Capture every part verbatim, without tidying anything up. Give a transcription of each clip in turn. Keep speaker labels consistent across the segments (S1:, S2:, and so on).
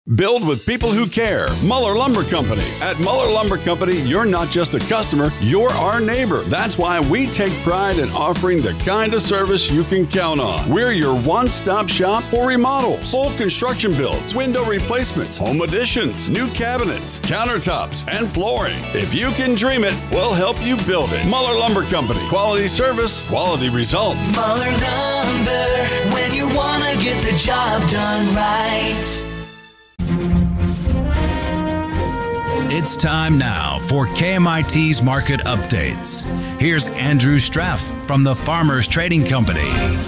S1: Build with people who care. Muller Lumber Company. At Muller Lumber Company, you're not just a customer, you're our neighbor. That's why we take pride in offering the kind of service you can count on. We're your one-stop shop for remodels, full construction builds, window replacements, home additions, new cabinets, countertops, and flooring. If you can dream it, we'll help you build it. Muller Lumber Company. Quality service, quality results.
S2: Muller Lumber, when you want to get the job done right.
S3: It's time now for K M I T's Market Updates. Here's Andrew Straff from the Farmers Trading Company.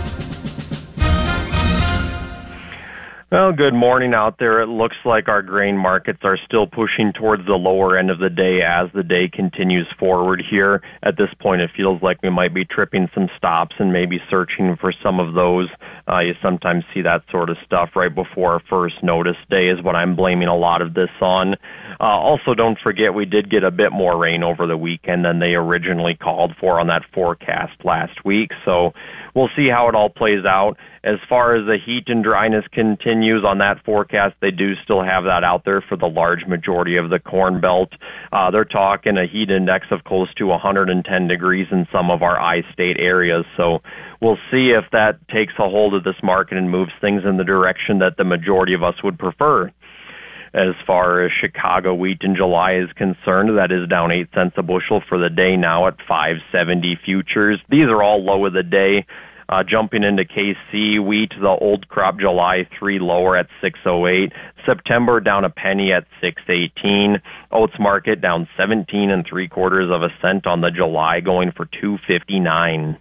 S4: Well, good morning out there. It looks like our grain markets are still pushing towards the lower end of the day as the day continues forward here. At this point, it feels like we might be tripping some stops and maybe searching for some of those. Uh, you sometimes see that sort of stuff right before our first notice day is what I'm blaming a lot of this on. Uh, also, don't forget we did get a bit more rain over the weekend than they originally called for on that forecast last week. So we'll see how it all plays out. As far as the heat and dryness continues on that forecast, they do still have that out there for the large majority of the Corn Belt. Uh, they're talking a heat index of close to one hundred ten degrees in some of our I-state areas. So we'll see if that takes a hold of this market and moves things in the direction that the majority of us would prefer. As far as Chicago wheat in July is concerned, that is down eight cents a bushel for the day now at five seventy futures. These are all low of the day. Uh, jumping into K C wheat, the old crop July three lower at six oh eight. September down a penny at six eighteen. Oats market down seventeen and three quarters of a cent on the July, going for two fifty-nine.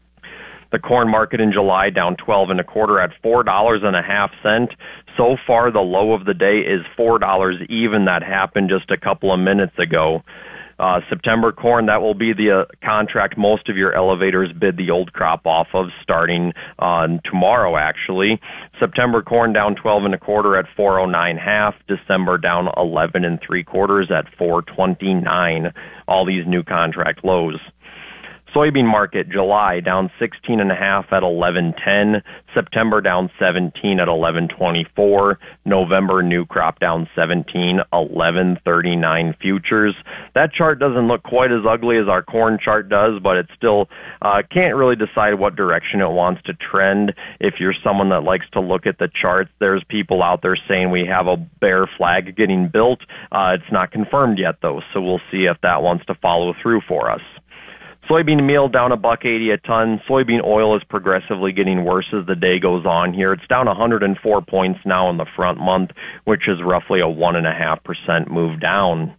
S4: The corn market in July down twelve and a quarter at four dollars and a half cent. So far, the low of the day is four dollars even. That happened just a couple of minutes ago. Uh, September corn, that will be the uh, contract most of your elevators bid the old crop off of starting on uh, tomorrow, actually. September corn down twelve and a quarter at four oh nine half. December down eleven and three quarters at four twenty-nine. All these new contract lows. Soybean market, July down sixteen and a half at eleven ten. September down seventeen at eleven twenty-four. November new crop down seventeen, eleven thirty-nine futures. That chart doesn't look quite as ugly as our corn chart does, but it still uh, can't really decide what direction it wants to trend. If you're someone that likes to look at the charts, there's people out there saying we have a bear flag getting built. Uh, it's not confirmed yet, though, so we'll see if that wants to follow through for us. Soybean meal down a buck eighty a ton. Soybean oil is progressively getting worse as the day goes on here. It's down one hundred four points now in the front month, which is roughly a one and a half percent move down.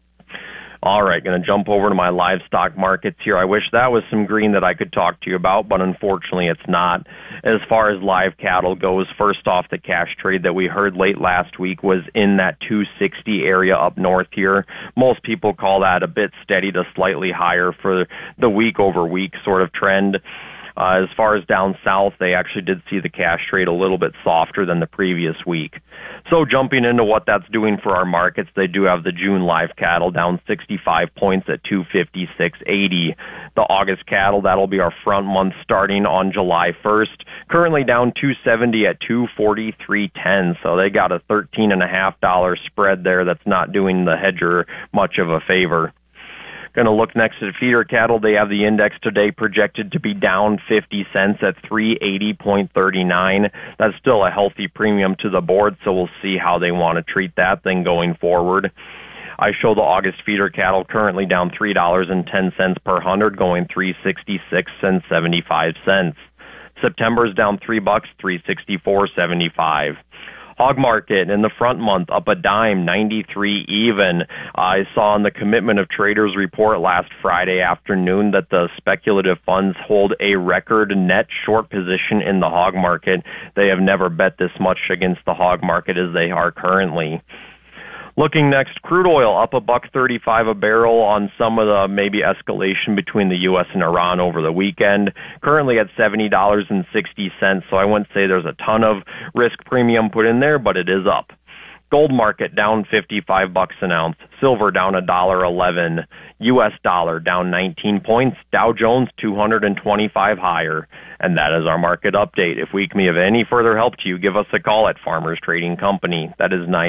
S4: All right, going to jump over to my livestock markets here. I wish that was some green that I could talk to you about, but unfortunately it's not. As far as live cattle goes, first off, the cash trade that we heard late last week was in that two sixty area up north here. Most people call that a bit steady to slightly higher for the week-over-week sort of trend. Uh, as far as down south, they actually did see the cash trade a little bit softer than the previous week. So jumping into what that's doing for our markets, they do have the June live cattle down sixty-five points at two fifty-six eighty. The August cattle, that'll be our front month starting on July first, currently down two seventy at two forty-three ten. So they got a thirteen and a half dollar spread there that's not doing the hedger much of a favor. Going to look next at feeder cattle. They have the index today projected to be down fifty cents at three eighty thirty-nine. That's still a healthy premium to the board, so we'll see how they want to treat that thing going forward. I show the August feeder cattle currently down three dollars and ten cents per hundred, going three sixty-six and seventy-five cents. September's down three bucks, three sixty-four seventy-five. Hog market in the front month up a dime, ninety-three even. I saw in the Commitment of Traders report last Friday afternoon that the speculative funds hold a record net short position in the hog market. They have never bet this much against the hog market as they are currently. Looking next, crude oil up a buck thirty-five a barrel on some of the maybe escalation between the U S and Iran over the weekend. Currently at seventy dollars and sixty cents, so I wouldn't say there's a ton of risk premium put in there, but it is up. Gold market down fifty-five bucks an ounce. Silver down a dollar eleven. U S dollar down nineteen points. Dow Jones two hundred twenty-five higher. And that is our market update. If we can be of any further help to you, give us a call at Farmers Trading Company. That is nine